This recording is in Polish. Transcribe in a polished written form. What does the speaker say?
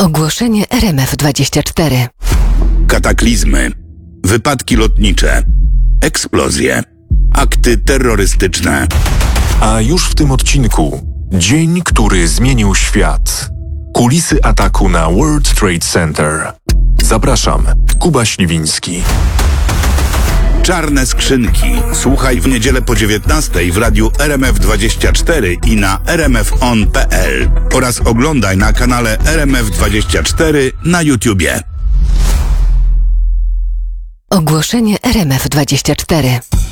Ogłoszenie RMF24. Kataklizmy, wypadki lotnicze, eksplozje, akty terrorystyczne. A już w tym odcinku dzień, który zmienił świat. Kulisy ataku na World Trade Center. Zapraszam, Kuba Śliwiński. Czarne skrzynki. Słuchaj w niedzielę po 19:00 w radiu RMF24 i na rmfon.pl oraz oglądaj na kanale RMF24 na YouTubie. Ogłoszenie RMF24.